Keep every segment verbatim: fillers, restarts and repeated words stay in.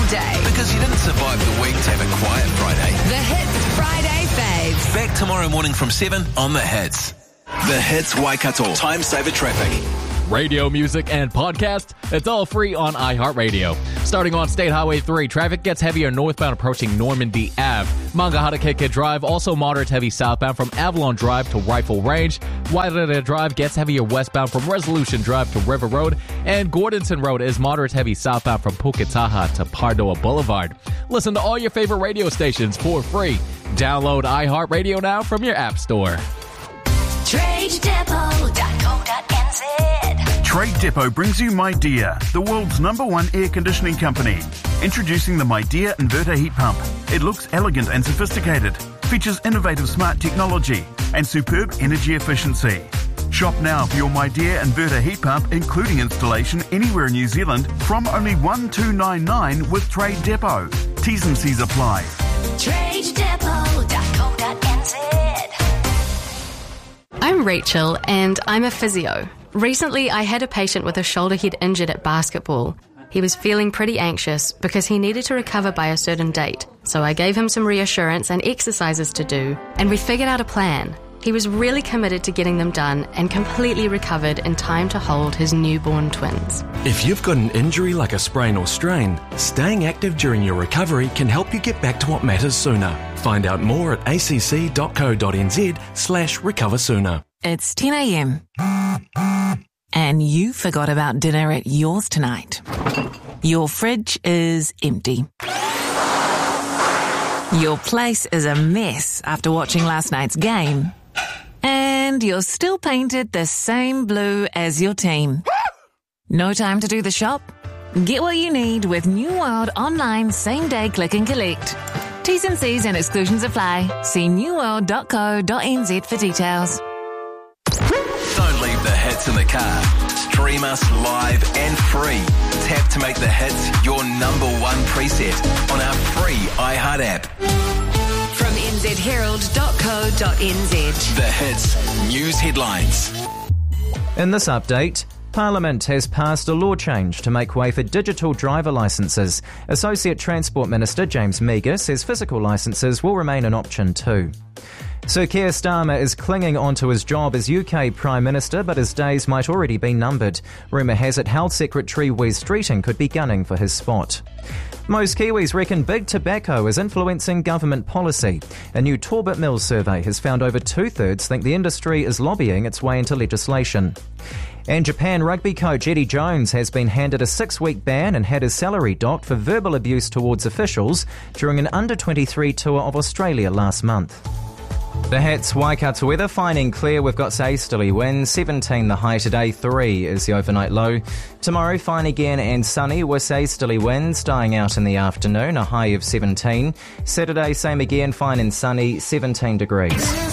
day. Because you didn't survive the week to have a quiet Friday. The Hits Friday Faves. Back tomorrow morning from seven on The Hits. The Hits Waikato. Time saver traffic. Radio, music, and podcast, it's all free on iHeartRadio. Starting on State Highway three, traffic gets heavier northbound approaching Normandy Avenue. Mangahara Drive, also moderate heavy southbound from Avalon Drive to Rifle Range. Wairere Drive gets heavier westbound from Resolution Drive to River Road. And Gordonson Road is moderate heavy southbound from Puketaha to Pardoa Boulevard. Listen to all your favorite radio stations for free. Download iHeartRadio now from your app store. trade depot dot co dot n z. Trade Depot brings you MyDear, the world's number one air conditioning company. Introducing the MyDear Inverter Heat Pump. It looks elegant and sophisticated, features innovative smart technology, and superb energy efficiency. Shop now for your MyDear Inverter Heat Pump, including installation anywhere in New Zealand, from only one two nine nine with Trade Depot. T's and C's apply. trade depot dot co dot n z. I'm Rachel and I'm a physio. Recently, I had a patient with a shoulder he'd injured at basketball. He was feeling pretty anxious because he needed to recover by a certain date. So I gave him some reassurance and exercises to do, and we figured out a plan. He was really committed to getting them done and completely recovered in time to hold his newborn twins. If you've got an injury like a sprain or strain, staying active during your recovery can help you get back to what matters sooner. Find out more at a c c dot co dot n z slash recover sooner. It's ten a.m. and you forgot about dinner at yours tonight. Your fridge is empty. Your place is a mess after watching last night's game. And you're still painted the same blue as your team. No time to do the shop? Get what you need with New World Online Same Day Click and Collect. T's and C's and exclusions apply. See new world dot co dot n z for details. Don't leave the hits in the car. Stream us live and free. Tap to make the hits your number one preset on our free iHeart app. From n z herald dot co dot n z. The Hits News Headlines. In this update, Parliament has passed a law change to make way for digital driver licences. Associate Transport Minister James Meagher says physical licences will remain an option too. Sir Keir Starmer is clinging onto his job as U K Prime Minister, but his days might already be numbered. Rumour has it Health Secretary Wes Streeting could be gunning for his spot. Most Kiwis reckon big tobacco is influencing government policy. A new Torbit Mills survey has found over two-thirds think the industry is lobbying its way into legislation. And Japan rugby coach Eddie Jones has been handed a six-week ban and had his salary docked for verbal abuse towards officials during an under twenty-three tour of Australia last month. The Hits Waikato weather, fine and clear. We've got easterly winds, seventeen the high today, three is the overnight low. Tomorrow, fine again and sunny with easterly winds dying out in the afternoon, a high of seventeen. Saturday, same again, fine and sunny, seventeen degrees.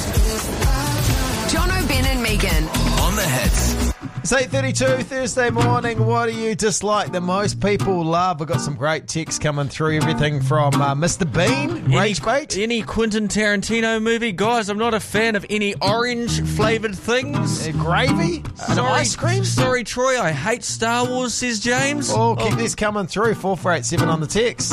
Jono, Ben and Megan. On The Hits. It's eight thirty-two Thursday morning. What do you dislike the most? People love. We've got some great texts coming through. Everything from uh, Mister Bean, Rage Bait. Any Quentin Tarantino movie. Guys, I'm not a fan of any orange-flavoured things. Uh, gravy? And sorry, ice cream? Sorry, Troy, I hate Star Wars, says James. Oh, keep oh. this coming through. four four eight seven on the text.